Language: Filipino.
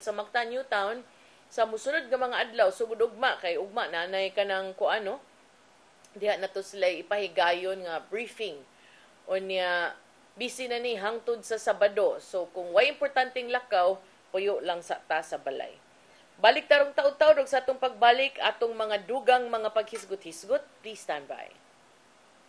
sa Mactan, Newtown sa musunod nga mga adlaw sugod ugma kay ugma nanay kanang kuano diha na to sila ipahigayon nga briefing o niya busy na ni hangtod sa Sabado. So kung way importanteng lakaw, puyo lang sa balay. Balik tarong taud-taud sa atong pagbalik atong mga dugang mga paghisgot-hisgot. Please stand by.